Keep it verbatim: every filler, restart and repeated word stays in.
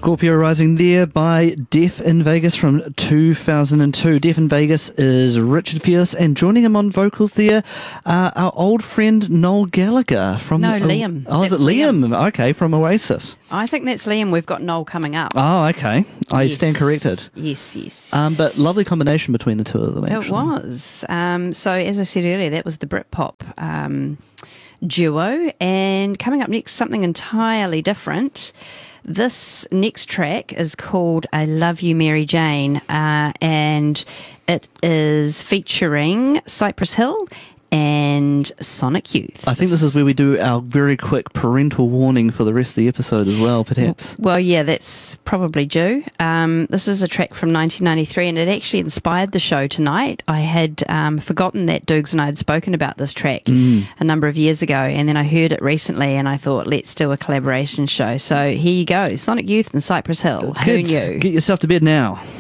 Scorpio Rising there by Deaf in Vegas from two thousand two. Deaf in Vegas is Richard Fierce, and joining him on vocals there, uh, our old friend Noel Gallagher from... No, uh, Liam. Oh, is it That's Liam? Liam. Okay, from Oasis. I think that's Liam. We've got Noel coming up. Oh, okay. I Yes. stand corrected. Yes, yes. Um, but lovely combination between the two of them, actually. It was. Um, so, as I said earlier, that was the Britpop um, duo. And coming up next, something entirely different. This next track is called I Love You, Mary Jane, uh, and it is featuring Cypress Hill and Sonic Youth. I think this is where we do our very quick parental warning for the rest of the episode as well, perhaps. Well, yeah, that's probably due. Um, this is a track from nineteen ninety-three, and it actually inspired the show tonight. I had um, forgotten that Doogs and I had spoken about this track Mm. a number of years ago, and then I heard it recently, and I thought, let's do a collaboration show. So here you go, Sonic Youth and Cypress Hill. Who Kids, knew? get yourself to bed now.